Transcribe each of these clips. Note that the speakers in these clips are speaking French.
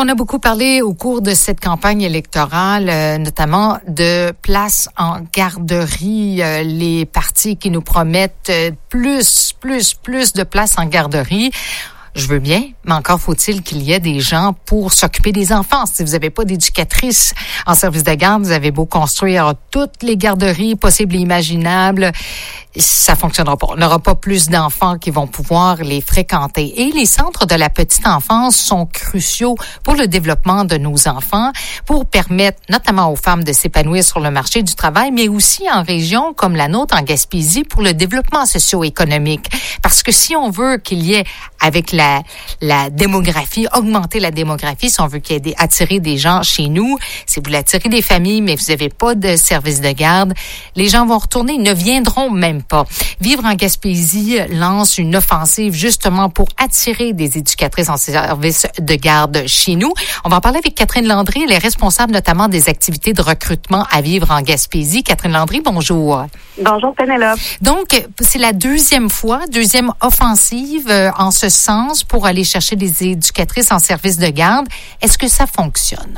On a beaucoup parlé au cours de cette campagne électorale, notamment de places en garderie, les partis qui nous promettent plus de places en garderie. Je veux bien, mais encore faut-il qu'il y ait des gens pour s'occuper des enfants. Si vous n'avez pas d'éducatrice en service de garde, vous avez beau construire toutes les garderies possibles et imaginables, ça fonctionnera pas. On n'aura pas plus d'enfants qui vont pouvoir les fréquenter. Et les centres de la petite enfance sont cruciaux pour le développement de nos enfants, pour permettre notamment aux femmes de s'épanouir sur le marché du travail, mais aussi en région comme la nôtre, en Gaspésie, pour le développement socio-économique. Parce que si on veut qu'il y ait, avec la démographie, augmenter la démographie, si on veut qu'il y ait attirer des gens chez nous, si vous voulez attirer des familles, mais vous n'avez pas de service de garde, les gens vont retourner, ils ne viendront même pas. Vivre en Gaspésie lance une offensive justement pour attirer des éducatrices en service de garde chez nous. On va en parler avec Catherine Landry, elle est responsable notamment des activités de recrutement à Vivre en Gaspésie. Catherine Landry, bonjour. Bonjour Pénélope. Donc, c'est la deuxième offensive en ce sens pour aller chercher des éducatrices en service de garde. Est-ce que ça fonctionne?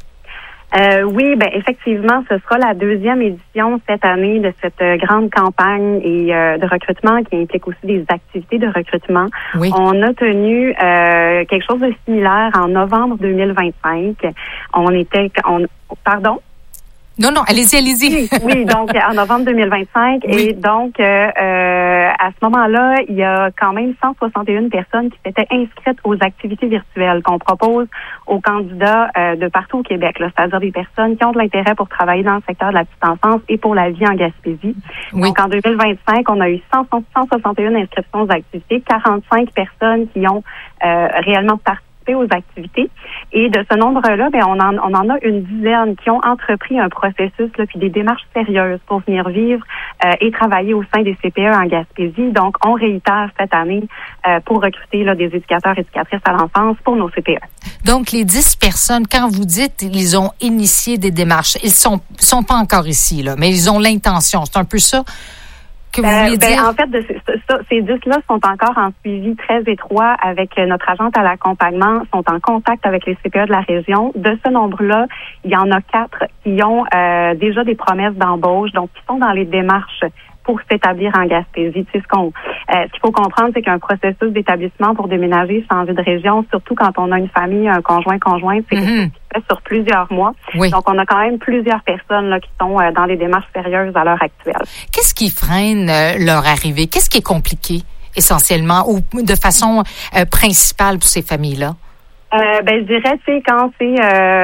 Oui, effectivement, ce sera la deuxième édition cette année de cette grande campagne et de recrutement qui implique aussi des activités de recrutement. Oui. On a tenu quelque chose de similaire en novembre 2025. Pardon? Non, allez-y. Oui, donc en novembre 2025. Oui. Et donc, à ce moment-là, il y a quand même 161 personnes qui s'étaient inscrites aux activités virtuelles qu'on propose aux candidats de partout au Québec, là, c'est-à-dire des personnes qui ont de l'intérêt pour travailler dans le secteur de la petite enfance et pour la vie en Gaspésie. Oui. Donc, en 2025, on a eu 161 inscriptions aux activités, 45 personnes qui ont réellement participé aux activités. Et de ce nombre-là, on en a une dizaine qui ont entrepris un processus là, puis des démarches sérieuses pour venir vivre et travailler au sein des CPE en Gaspésie. Donc, on réitère cette année pour recruter là, des éducateurs et éducatrices à l'enfance pour nos CPE. Donc, les 10 personnes, quand vous dites ils ont initié des démarches, ils sont pas encore ici, là, mais ils ont l'intention. C'est un peu ça que vous voulez dire? En fait, ces 10-là sont encore en suivi très étroit avec notre agente à l'accompagnement, sont en contact avec les CPE de la région. De ce nombre-là, il y en a 4 qui ont déjà des promesses d'embauche, donc qui sont dans les démarches pour s'établir en Gaspésie. Tu sais, ce qu'il faut comprendre, c'est qu'un processus d'établissement pour déménager, changer de région, surtout quand on a une famille, un conjointe, c'est quelque chose qui se fait sur plusieurs mois. Oui. Donc, on a quand même plusieurs personnes là, qui sont dans les démarches sérieuses à l'heure actuelle. Qu'est-ce qui freine leur arrivée? Qu'est-ce qui est compliqué, essentiellement, ou de façon principale pour ces familles-là? Je dirais, tu sais, quand c'est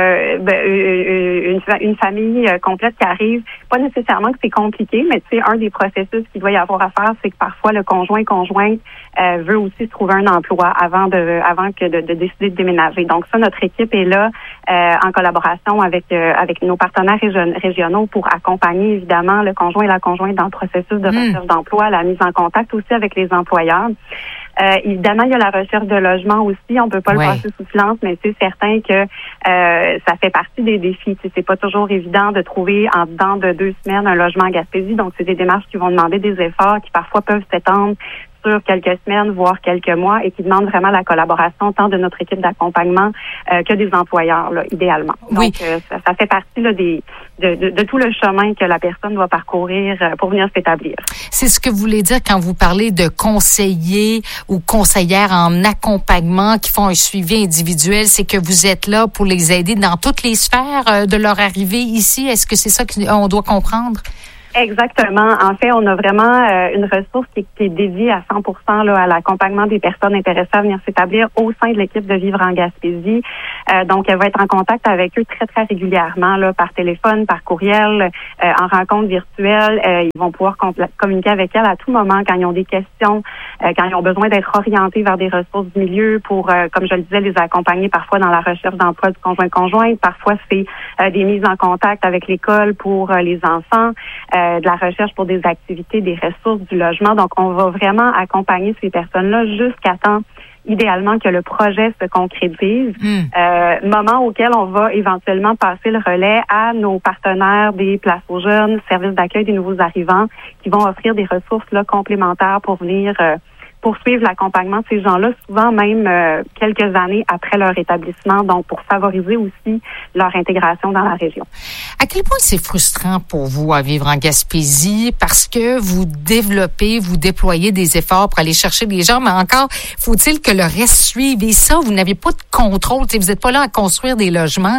une famille complète qui arrive, pas nécessairement que c'est compliqué, mais tu sais, un des processus qu'il doit y avoir à faire, c'est que parfois le conjointe veut aussi se trouver un emploi avant que de décider de déménager. Donc ça, notre équipe est là en collaboration avec nos partenaires régionaux pour accompagner évidemment le conjoint et la conjointe dans le processus de recherche d'emploi, la mise en contact aussi avec les employeurs. Évidemment, il y a la recherche de logement aussi. On peut pas le passer sous silence, mais c'est certain que ça fait partie des défis. C'est pas toujours évident de trouver en dedans de 2 semaines un logement en Gaspésie. Donc, c'est des démarches qui vont demander des efforts qui parfois peuvent s'étendre sur quelques semaines, voire quelques mois, et qui demandent vraiment la collaboration tant de notre équipe d'accompagnement que des employeurs, là, idéalement. Donc, ça fait partie là, de tout le chemin que la personne doit parcourir pour venir s'établir. C'est ce que vous voulez dire quand vous parlez de conseillers ou conseillères en accompagnement qui font un suivi individuel, c'est que vous êtes là pour les aider dans toutes les sphères de leur arrivée ici. Est-ce que c'est ça qu'on doit comprendre? Exactement. En fait, on a vraiment une ressource qui est dédiée à 100% là, à l'accompagnement des personnes intéressées à venir s'établir au sein de l'équipe de Vivre en Gaspésie. Donc, elle va être en contact avec eux très, très régulièrement, là, par téléphone, par courriel, en rencontre virtuelle. Ils vont pouvoir communiquer avec elle à tout moment quand ils ont des questions, quand ils ont besoin d'être orientés vers des ressources du milieu pour, comme je le disais, les accompagner parfois dans la recherche d'emploi du conjoint-conjointe. Parfois, c'est des mises en contact avec l'école pour les enfants. De la recherche pour des activités, des ressources, du logement. Donc, on va vraiment accompagner ces personnes-là jusqu'à temps, idéalement, que le projet se concrétise. Moment auquel on va éventuellement passer le relais à nos partenaires des places aux jeunes, services d'accueil des nouveaux arrivants, qui vont offrir des ressources là complémentaires pour venir poursuivre l'accompagnement de ces gens-là, souvent même quelques années après leur établissement, donc pour favoriser aussi leur intégration dans la région. À quel point c'est frustrant pour vous à vivre en Gaspésie parce que vous déployez des efforts pour aller chercher des gens, mais encore faut-il que le reste suive. Et ça, vous n'avez pas de contrôle. Vous n'êtes pas là à construire des logements.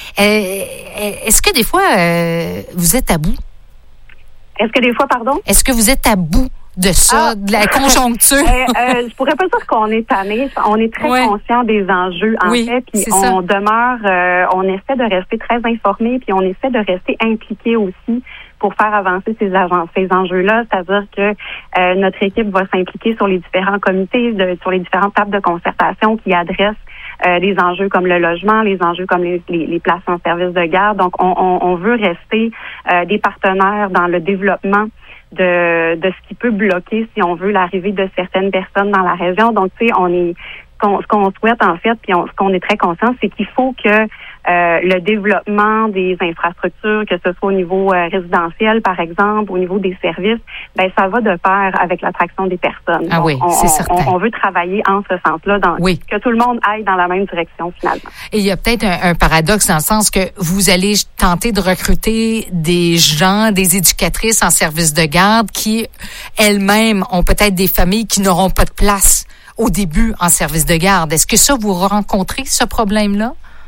Est-ce que des fois, vous êtes à bout? Est-ce que des fois, pardon? Est-ce que vous êtes à bout de ça, de la conjoncture? Je pourrais pas dire qu'on est tanné. On est très conscient des enjeux, en fait. Puis on demeure, on essaie de rester très informé, puis on essaie de rester impliqué aussi pour faire avancer ces enjeux-là. C'est-à-dire que notre équipe va s'impliquer sur les différents comités, sur les différentes tables de concertation qui adressent les enjeux comme le logement, les enjeux comme les places en service de garde. Donc, on veut rester des partenaires dans le développement de ce qui peut bloquer, si on veut, l'arrivée de certaines personnes dans la région. Donc, tu sais, ce qu'on souhaite, en fait, puis ce qu'on est très conscient, c'est qu'il faut que le développement des infrastructures, que ce soit au niveau résidentiel, par exemple, au niveau des services, ben ça va de pair avec l'attraction des personnes. Ah oui, c'est certain. On veut travailler en ce sens-là, que tout le monde aille dans la même direction, finalement. Et il y a peut-être un paradoxe dans le sens que vous allez tenter de recruter des gens, des éducatrices en service de garde qui, elles-mêmes, ont peut-être des familles qui n'auront pas de place au début en service de garde. Est-ce que ça, vous rencontrez ce problème-là?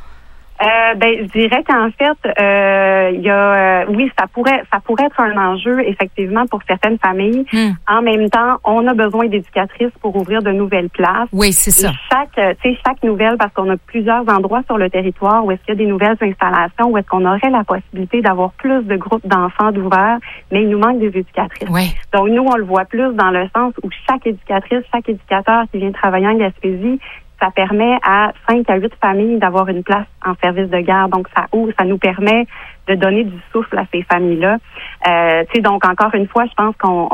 Je dirais qu'en fait, il y a, oui, ça pourrait être un enjeu effectivement pour certaines familles. En même temps, on a besoin d'éducatrices pour ouvrir de nouvelles places. Oui, c'est ça. Chaque nouvelle, parce qu'on a plusieurs endroits sur le territoire où est-ce qu'il y a des nouvelles installations, où est-ce qu'on aurait la possibilité d'avoir plus de groupes d'enfants d'ouverts, mais il nous manque des éducatrices. Oui. Donc nous, on le voit plus dans le sens où chaque éducatrice, chaque éducateur qui vient travailler en Gaspésie, ça permet à 5 à 8 familles d'avoir une place en service de garde. Donc, ça nous permet de donner du souffle à ces familles-là. Donc, encore une fois, je pense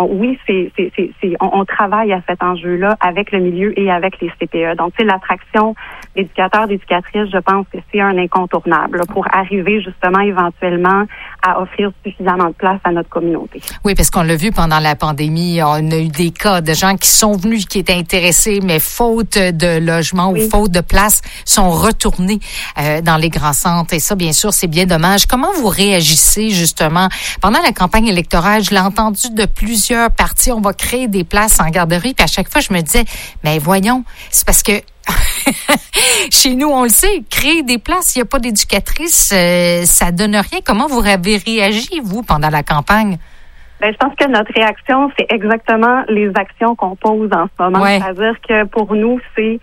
on travaille à cet enjeu-là avec le milieu et avec les CPE. Donc, l'attraction d'éducateurs, d'éducatrices, je pense que c'est un incontournable là, pour arriver justement éventuellement à offrir suffisamment de place à notre communauté. Oui, parce qu'on l'a vu pendant la pandémie, on a eu des cas de gens qui sont venus, qui étaient intéressés, mais faute de logement ou faute de place, sont retournés dans les grands centres. Et ça, bien sûr, c'est bien dommage. Comment vous réagissez justement? Pendant la campagne électorale, je l'ai entendu de plusieurs partis, on va créer des places en garderie. Puis à chaque fois, je me disais, mais voyons, c'est parce que chez nous, on le sait, créer des places, il n'y a pas d'éducatrice, ça donne rien. Comment vous avez réagi, vous, pendant la campagne? Je pense que notre réaction, c'est exactement les actions qu'on pose en ce moment. Ouais. C'est-à-dire que pour nous, c'est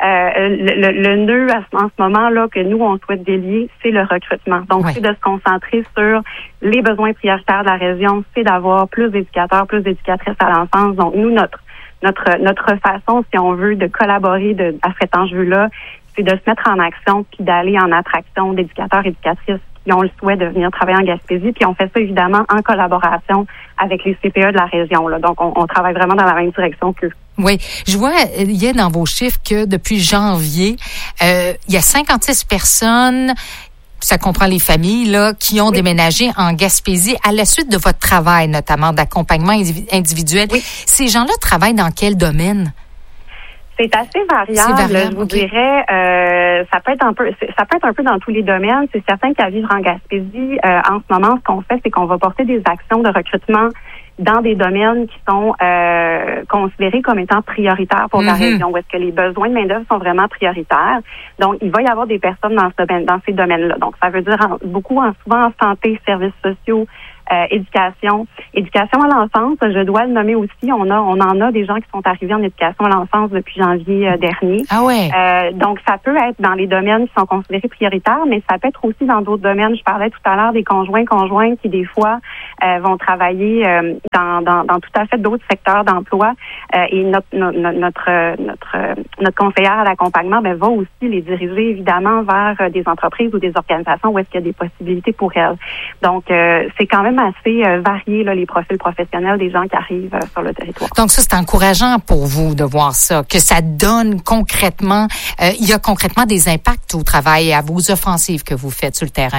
le nœud en ce moment-là que nous, on souhaite délier, c'est le recrutement. Donc, c'est de se concentrer sur les besoins prioritaires de la région, c'est d'avoir plus d'éducateurs, plus d'éducatrices à l'enfance. Donc, nous, notre façon, si on veut, de collaborer à cet enjeu-là, c'est de se mettre en action puis d'aller en attraction d'éducateurs, éducatrices qui ont le souhait de venir travailler en Gaspésie. Puis on fait ça, évidemment, en collaboration avec les CPE de la région. Là. Donc, on travaille vraiment dans la même direction qu'eux. Oui. Je vois, il y a dans vos chiffres que depuis janvier, il y a 56 personnes, ça comprend les familles, là, qui ont déménagé en Gaspésie à la suite de votre travail, notamment d'accompagnement individuel. Oui. Ces gens-là travaillent dans quel domaine? C'est assez variable, je vous dirais. Ça peut être un peu dans tous les domaines. C'est certain qu'à vivre en Gaspésie, en ce moment, ce qu'on fait, c'est qu'on va porter des actions de recrutement dans des domaines qui sont considérés comme étant prioritaires pour la région, où est-ce que les besoins de main-d'œuvre sont vraiment prioritaires. Donc, il va y avoir des personnes dans ces domaines-là. Donc, ça veut dire souvent en santé, services sociaux, éducation à l'enfance, je dois le nommer aussi. On en a des gens qui sont arrivés en éducation à l'enfance depuis janvier dernier. Ah ouais. Donc ça peut être dans les domaines qui sont considérés prioritaires, mais ça peut être aussi dans d'autres domaines. Je parlais tout à l'heure des conjoints qui des fois vont travailler dans tout à fait d'autres secteurs d'emploi. Et notre conseillère à l'accompagnement va aussi les diriger évidemment vers des entreprises ou des organisations où est-ce qu'il y a des possibilités pour elles. Donc c'est quand même assez varié là, les profils professionnels des gens qui arrivent sur le territoire. Donc ça, c'est encourageant pour vous de voir ça, que ça donne concrètement, il y a concrètement des impacts au travail, à vos offensives que vous faites sur le terrain.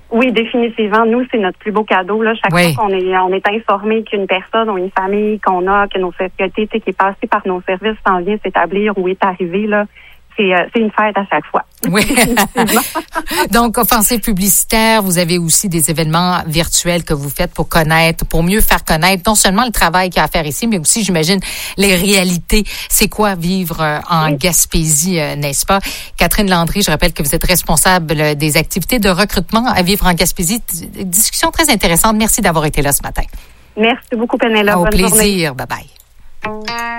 Oui, définitivement. Nous, c'est notre plus beau cadeau. Là. Chaque fois qu'on est informé qu'une personne ou une famille qu'on a, que nos sociétés, qui est passée par nos services s'en vient s'établir ou est arrivée, là, c'est une fête à chaque fois. Oui. Donc, offensive publicitaire, vous avez aussi des événements virtuels que vous faites pour mieux faire connaître non seulement le travail qu'il y a à faire ici, mais aussi, j'imagine, les réalités. C'est quoi vivre en Gaspésie, n'est-ce pas? Catherine Landry, je rappelle que vous êtes responsable des activités de recrutement à Vivre en Gaspésie. Discussion très intéressante. Merci d'avoir été là ce matin. Merci beaucoup, Pénélope. Au plaisir. Bye-bye.